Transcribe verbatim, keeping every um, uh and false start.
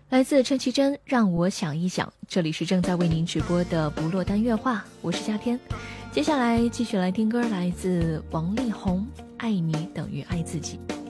来自陈绮贞，让我想一想。这里是正在为您直播的不落单乐话，我是夏天。接下来继续来听歌，来自王力宏，爱你等于爱自己。